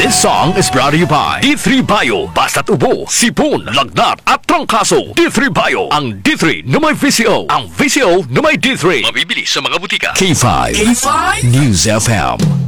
This song is brought to you by D3 Bio. Basta't ubo, sipon, lagnat at trangkaso. D3 Bio. Ang D3 na may VCO. Ang VCO na may D3. Mabibili sa mga butika. K5 News FM.